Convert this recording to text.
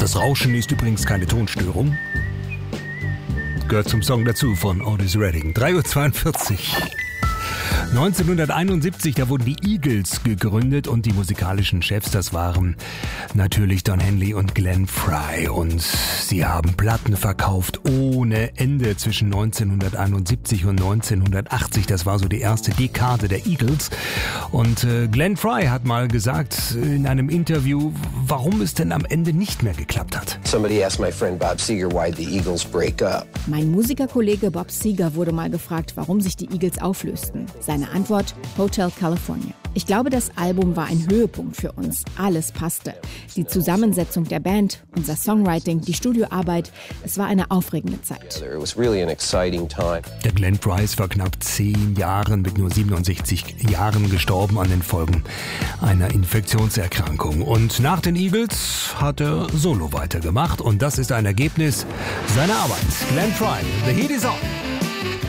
Das Rauschen ist übrigens keine Tonstörung. Gehört zum Song dazu von Otis Redding. 3:42 Uhr. 1971, da wurden die Eagles gegründet und die musikalischen Chefs, das waren natürlich Don Henley und Glenn Frey. Und sie haben Platten verkauft ohne Ende zwischen 1971 und 1980. Das war so die erste Dekade der Eagles. Und Glenn Frey hat mal gesagt in einem Interview, warum es denn am Ende nicht mehr geklappt hat. Somebody asked my friend Bob Seger why the Eagles break up. Mein Musikerkollege Bob Seger wurde mal gefragt, warum sich die Eagles auflösten. Seine Antwort: Hotel California. Ich glaube, das Album war ein Höhepunkt für uns. Alles passte. Die Zusammensetzung der Band, unser Songwriting, die Studioarbeit. Es war eine aufregende Zeit. It was really an exciting time. Der Glenn Frey ist vor knapp 10 Jahren mit nur 67 Jahren gestorben an den Folgen einer Infektionserkrankung. Und nach den Eagles hat er solo weitergemacht. Und das ist ein Ergebnis seiner Arbeit. Glenn Frey, The Heat is On.